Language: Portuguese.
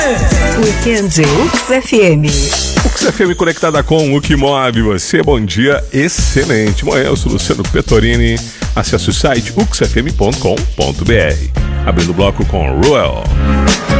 Weekend UX FM. UX FM conectada com o que move você. Bom dia, excelente manhã. Eu sou Luciano Petorini. Acesse o site uxfm.com.br. Abrindo o bloco com Ruel.